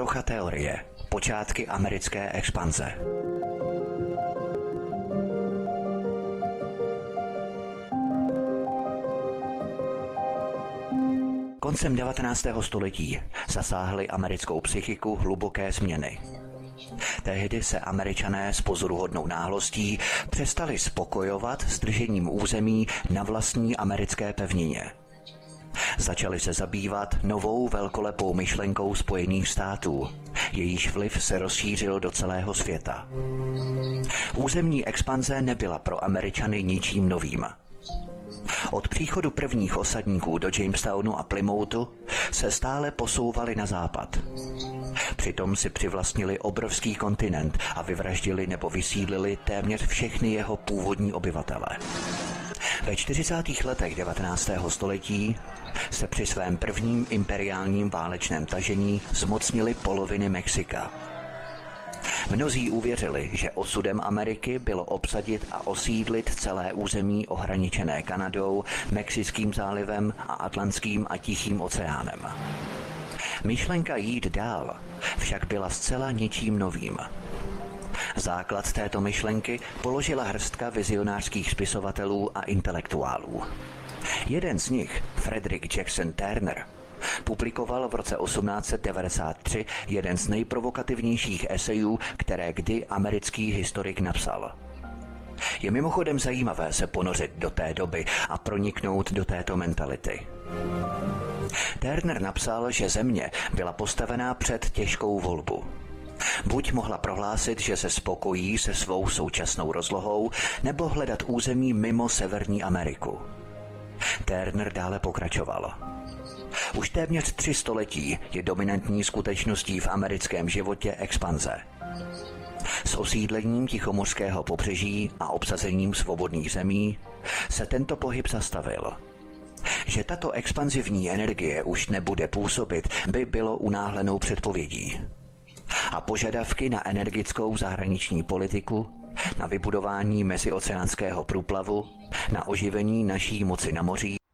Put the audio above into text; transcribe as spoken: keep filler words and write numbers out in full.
Trocha teorie. Počátky americké expanze. Koncem devatenáctého století zasáhly americkou psychiku hluboké změny. Tehdy se Američané s pozoruhodnou náhlostí přestali spokojovat s držením území na vlastní americké pevnině. Začali se zabývat novou velkolepou myšlenkou Spojených států. Jejíž vliv se rozšířil do celého světa. Územní expanze nebyla pro Američany ničím novým. Od příchodu prvních osadníků do Jamestownu a Plymouthu se stále posouvali na západ. Přitom si přivlastnili obrovský kontinent a vyvraždili nebo vysídlili téměř všechny jeho původní obyvatele. Ve čtyřicátých letech devatenáctého století se při svém prvním imperiálním válečném tažení zmocnili poloviny Mexika. Mnozí uvěřili, že osudem Ameriky bylo obsadit a osídlit celé území ohraničené Kanadou, Mexickým zálivem a Atlantským a Tichým oceánem. Myšlenka jít dál však byla zcela něčím novým. Základ této myšlenky položila hrstka vizionářských spisovatelů a intelektuálů. Jeden z nich, Frederick Jackson Turner, publikoval v roce osmnáct set devadesát tři jeden z nejprovokativnějších esejů, které kdy americký historik napsal. Je mimochodem zajímavé se ponořit do té doby a proniknout do této mentality. Turner napsal, že země byla postavená před těžkou volbu. Buď mohla prohlásit, že se spokojí se svou současnou rozlohou, nebo hledat území mimo Severní Ameriku. Turner dále pokračoval. Už téměř tři století je dominantní skutečností v americkém životě expanze. S osídlením Tichomořského pobřeží a obsazením svobodných zemí se tento pohyb zastavil. Že tato expanzivní energie už nebude působit, by bylo unáhlenou předpovědí. A požadavky na energickou zahraniční politiku, na vybudování mezioceánského průplavu, na oživení naší moci na moři